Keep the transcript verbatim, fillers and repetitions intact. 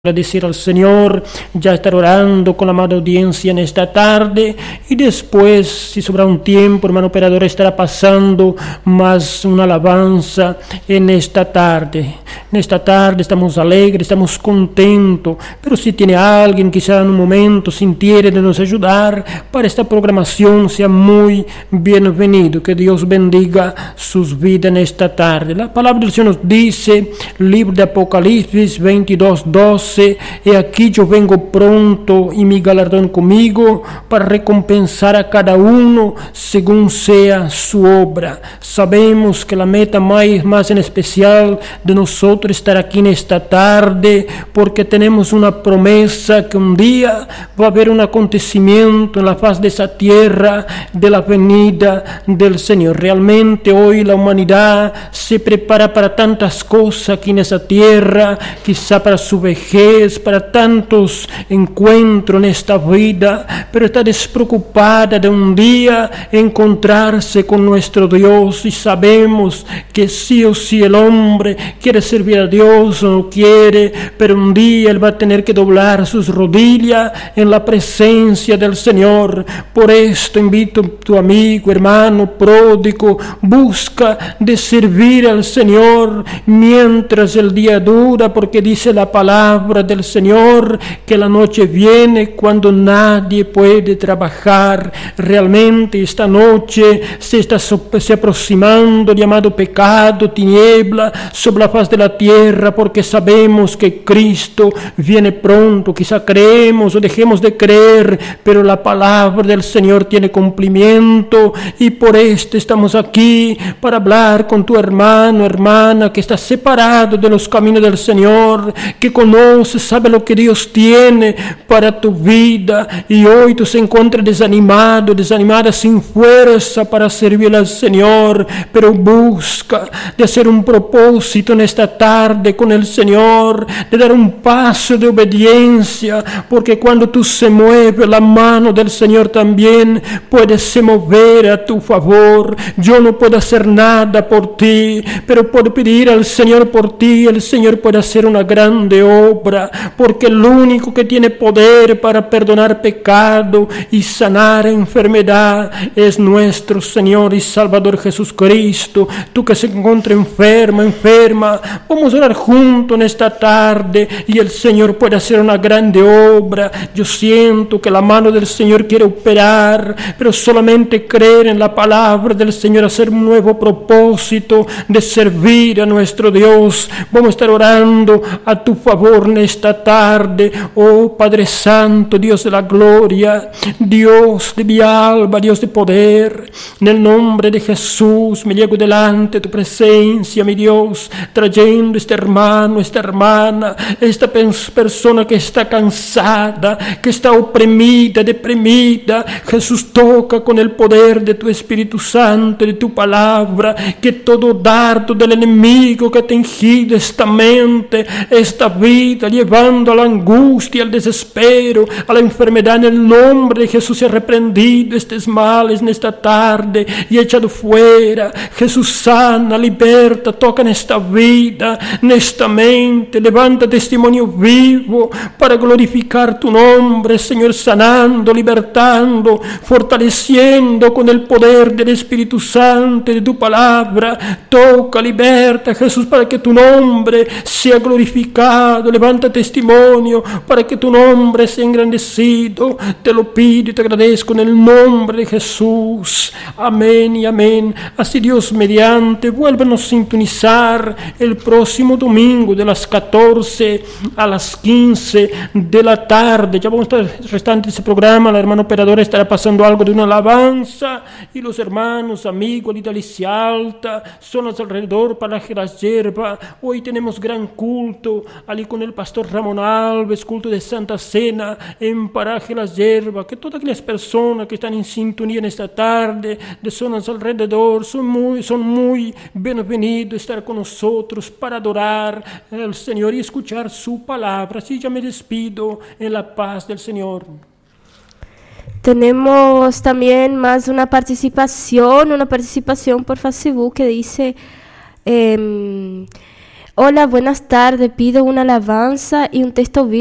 Agradecer al Señor, ya estar orando con la amada audiencia en esta tarde y después, si sobra un tiempo, hermano operador, estará pasando más una alabanza en esta tarde. En esta tarde estamos alegres, estamos contentos, pero si tiene alguien quizá en un momento sintiere de nos ayudar para esta programación, sea muy bienvenido. Que Dios bendiga sus vidas en esta tarde. La palabra del Señor nos dice, libro de Apocalipsis veintidós, doce, he aquí yo vengo pronto y mi galardón conmigo para recompensar a cada uno según sea su obra. Sabemos que la meta más, más en especial de nosotros estar aquí en esta tarde, porque tenemos una promesa que un día va a haber un acontecimiento en la faz de esa tierra de la venida del Señor. Realmente hoy la humanidad se prepara para tantas cosas aquí en esa tierra, quizá para su vejez, para tantos encuentros en esta vida, pero está despreocupada de un día encontrarse con nuestro Dios, y sabemos que sí o sí el hombre quiere servir a Dios o no quiere, pero un día él va a tener que doblar sus rodillas en la presencia del Señor. Por esto invito a tu amigo, hermano pródigo, busca de servir al Señor mientras el día dura, porque dice la palabra del Señor que la noche viene cuando nadie puede trabajar. Realmente esta noche se está se aproximando el llamado pecado, tiniebla sobre la faz de la tierra, porque sabemos que Cristo viene pronto. Quizá creemos o dejemos de creer, pero la palabra del Señor tiene cumplimiento, y por esto estamos aquí para hablar con tu hermano, hermana, que está separado de los caminos del Señor, que conoce, sabe lo que Dios tiene para tu vida, y hoy tú se encuentras desanimado, desanimada, sin fuerza para servir al Señor, pero busca de hacer un propósito en esta tarde con el Señor, de dar un paso de obediencia, porque cuando tú se mueves, la mano del Señor también puede se mover a tu favor. Yo no puedo hacer nada por ti, pero puedo pedir al Señor por ti. El Señor puede hacer una grande obra, porque el único que tiene poder para perdonar pecado y sanar enfermedad es nuestro Señor y Salvador Jesucristo. Tú que se encuentra enferma, enferma, vamos a orar juntos en esta tarde y el Señor puede hacer una grande obra. Yo siento que la mano del Señor quiere operar, pero solamente creer en la palabra del Señor, hacer un nuevo propósito de servir a nuestro Dios. Vamos a estar orando a tu favor en esta tarde. Oh Padre Santo, Dios de la gloria, Dios de mi alma, Dios de poder, en el nombre de Jesús me llego delante de tu presencia, mi Dios, trayendo este hermano, esta hermana, esta persona que está cansada, que está oprimida, deprimida. Jesús, toca con el poder de tu Espíritu Santo, de tu palabra, que todo dardo del enemigo que ha tingido esta mente, esta vida, llevando a la angustia, al desespero, a la enfermedad, en el nombre de Jesús se ha reprendido estos males en esta tarde y echado fuera. Jesús, sana, liberta, toca en esta vida, en esta mente, levanta testimonio vivo para glorificar tu nombre, Señor, sanando, libertando, fortaleciendo con el poder del Espíritu Santo y de tu palabra. Toca, liberta, Jesús, para que tu nombre sea glorificado. Levanta testimonio para que tu nombre sea engrandecido. Te lo pido y te agradezco en el nombre de Jesús. Amén y amén. Así, Dios mediante, vuélvenos a sintonizar el próximo domingo de las catorce a las quince de la tarde. Ya vamos a estar restante de ese programa. La hermana operadora estará pasando algo de una alabanza, y los hermanos, amigos de Alicia Alta, zonas alrededor, paraje Las Hierbas. Hoy tenemos gran culto allí con el pastor Ramón Alves, culto de Santa Cena en paraje Las Hierbas. Que todas aquellas personas que están en sintonía en esta tarde de zonas alrededor son muy, son muy bienvenidos a estar con nosotros para adorar al Señor y escuchar su palabra. Así ya me despido en la paz del Señor. Tenemos también más una participación, una participación por Facebook que dice... Eh, Hola, buenas tardes. Pido una alabanza y un texto bíblico